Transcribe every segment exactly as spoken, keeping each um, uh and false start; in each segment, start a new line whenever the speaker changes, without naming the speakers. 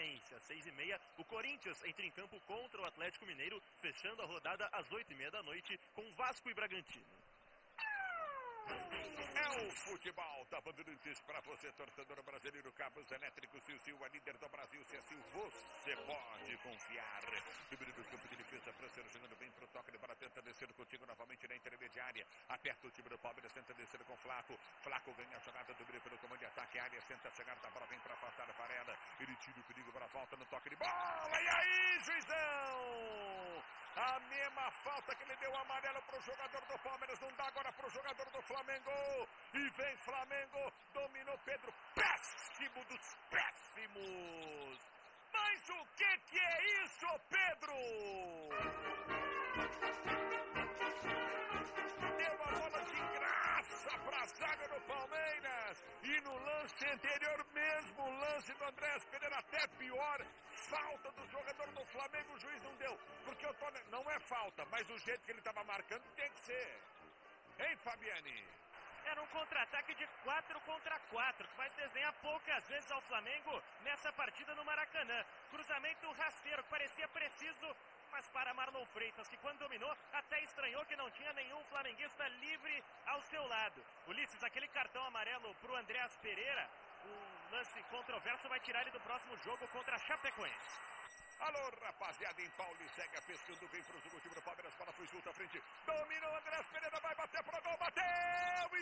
Paranaense. Às seis e meia, o Corinthians entra em campo contra o Atlético Mineiro, fechando a rodada às oito e meia da noite com Vasco e Bragantino.
É o futebol da Bandeirantes para você, torcedor brasileiro. Cabos elétricos, Sil, a líder do Brasil. Se assim você pode confiar. Primeiro do campo de defesa, Francisco jogando bem pro toque de bola, tenta descer contigo novamente na intermediária. Aperta o time do Palmeiras, tenta descer com Flaco. Flaco ganha a jogada do Brilho pelo comando de ataque. Área tenta chegar da bola, vem para afastar a Varela. Ele tira o perigo para a volta no toque de bola. E aí, juizão? A mesma falta que ele deu amarelo pro jogador do Palmeiras, não dá agora pro jogador do Flamengo. E vem Flamengo, dominou Pedro, péssimo dos péssimos. Mas o que que é isso, Pedro? Deu a bola de graça pra zaga do Palmeiras. E no lance anterior mesmo, o lance do Andréas Pereira, até pior, falta do jogador do Flamengo, o juiz não deu. Porque eu tô... não é falta, mas o jeito que ele estava marcando tem que ser. Hein, Fabiani?
Era um contra-ataque de quatro contra quatro, que vai desenhar poucas vezes ao Flamengo nessa partida no Maracanã. Cruzamento rasteiro, que parecia preciso, mas para Marlon Freitas, que quando dominou, até estranhou que não tinha nenhum flamenguista livre ao seu lado. Ulisses, aquele cartão amarelo para o Andréas Pereira, um lance controverso, vai tirar ele do próximo jogo contra a Chapecoense.
Alô, rapaziada, em Paulo e Cega, pescando, vem pro jogo, time do Palmeiras, bola foi junto à frente, dominou, Andréas Pereira, vai bater pro gol, bateu,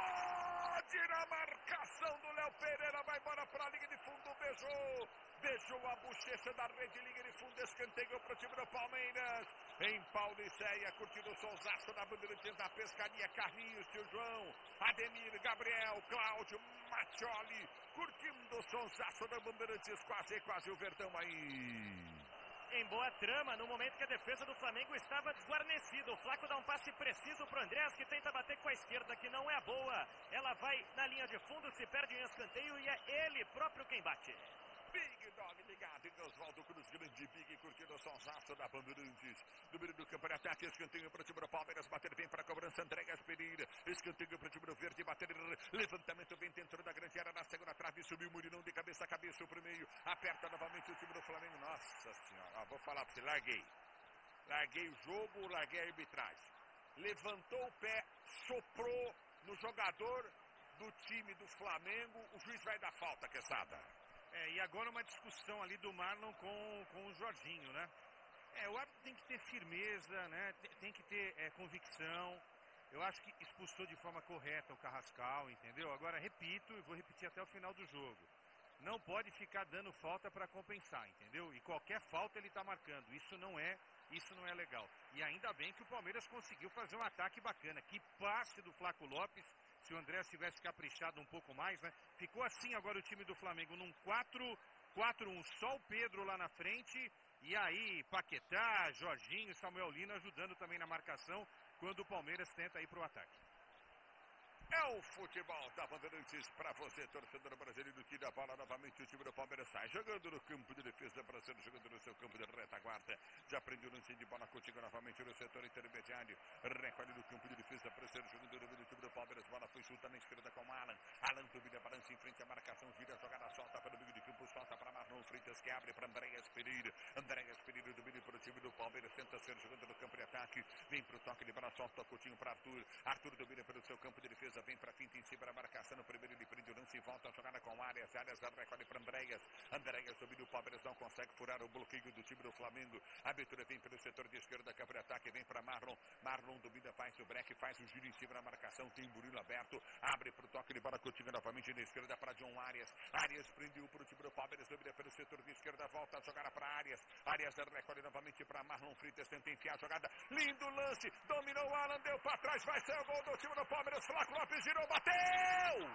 explode na marcação do Léo Pereira, vai embora pra linha de fundo, beijou, beijou a bochecha da rede, linha de fundo, escanteio pro time do Palmeiras, em Paulo e Cega, curtindo o solzaço da Bandeirantes da pescaria, Carlinhos, tio João, Ademir, Gabriel, Cláudio, Mattioli, curtindo o solzaço da Bandeirantes, quase, quase o Verdão aí.
Em boa trama, no momento que a defesa do Flamengo estava desguarnecida. O Flaco dá um passe preciso para o Andréas, que tenta bater com a esquerda, que não é a boa. Ela vai na linha de fundo, se perde em escanteio e é ele próprio quem bate.
Big Dog ligado em Oswaldo Cruz, grande Big, curtindo o sonsaço da Bandeirantes. Número do campo de ataque, escanteio para o time do Palmeiras, bater bem para a cobrança, Andréas Pereira, escanteio para o time do Verde, bater, levantamento bem dentro da grande área, na segunda trave, subiu o Murinão de cabeça a cabeça para o meio, aperta novamente o time do Flamengo, nossa senhora, ó, vou falar para você, larguei, larguei o jogo, larguei a arbitragem, levantou o pé, soprou no jogador do time do Flamengo, o juiz vai dar falta, Quesada.
É, e agora uma discussão ali do Marlon com, com o Jorginho, né? É, o árbitro tem que ter firmeza, né? Tem, tem que ter é, convicção. Eu acho que expulsou de forma correta o Carrascal, entendeu? Agora, repito, e vou repetir até o final do jogo. Não pode ficar dando falta para compensar, entendeu? E qualquer falta ele está marcando. Isso não é, isso não é legal. E ainda bem que o Palmeiras conseguiu fazer um ataque bacana. Que passe do Flaco Lopes. Se o André tivesse caprichado um pouco mais, né? Ficou assim agora o time do Flamengo num quatro quatro um, só o Pedro lá na frente. E aí, Paquetá, Jorginho, Samuel Lino ajudando também na marcação quando o Palmeiras tenta ir para o ataque.
É o futebol da Bandeirantes para você, torcedor brasileiro, que dá bola novamente. O time do Palmeiras sai jogando no campo de defesa, brasileiro jogando no seu campo de retaguarda. Já prendeu o lance de bola contigo novamente no setor intermediário. Recolhe no campo de defesa, brasileiro jogando no time do Palmeiras. Bola foi chuta na esquerda com o Alan. Alan domina, balança em frente à marcação, vira a jogada, solta para o meio de campo, solta para Marlon Freitas, que abre para Andréas Pereira. Andréas Pereira domina para o time do Palmeiras, tenta ser jogando no campo de ataque. Vem para o toque de bola, solta o Coutinho para Arthur. Arthur domina pelo seu campo de defesa. Vem para finta em cima da marcação, no primeiro ele prende o lance e volta a jogada com Arias, Arias da recolhe para Andréas, Andréas domina o Palmeiras, não consegue furar o bloqueio do time do Flamengo, a abertura vem pelo setor de esquerda, campo de ataque, vem para Marlon, Marlon domina, faz o break, faz o giro em cima da marcação, tem o Murilo aberto, abre para o toque de bola, continua novamente na esquerda para John Arias, Arias prendeu para o time do Palmeiras, domina pelo setor de esquerda, volta a jogada para Arias, Arias recolhe novamente para Marlon Freitas, tenta enfiar a jogada, lindo lance, dominou o Alan, deu para trás, vai ser o gol do time do Palmeiras, Flaco Lopes girou, bateu!